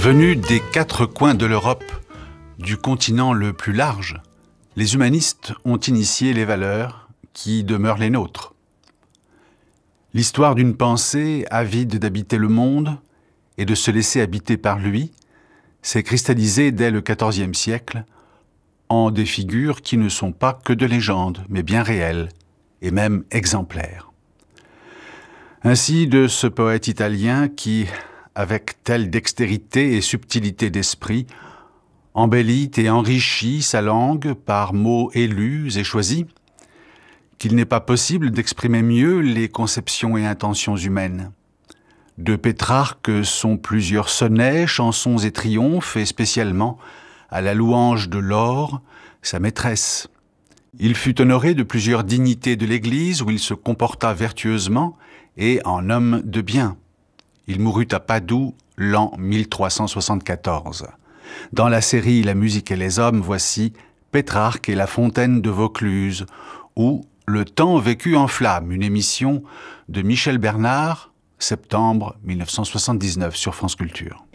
Venus des quatre coins de l'Europe, du continent le plus large, les humanistes ont initié les valeurs qui demeurent les nôtres. L'histoire d'une pensée avide d'habiter le monde et de se laisser habiter par lui s'est cristallisée dès le XIVe siècle en des figures qui ne sont pas que de légendes, mais bien réelles et même exemplaires. Ainsi de ce poète italien qui, avec telle dextérité et subtilité d'esprit, embellit et enrichit sa langue par mots élus et choisis, qu'il n'est pas possible d'exprimer mieux les conceptions et intentions humaines. De Pétrarque sont plusieurs sonnets, chansons et triomphes, et spécialement à la louange de Laure, sa maîtresse. Il fut honoré de plusieurs dignités de l'Église où il se comporta vertueusement et en homme de bien. Il mourut à Padoue l'an 1374. Dans la série La musique et les hommes, voici Pétrarque et la fontaine de Vaucluse, ou Le temps vécu en flammes, une émission de Michel Bernard, septembre 1979 sur France Culture.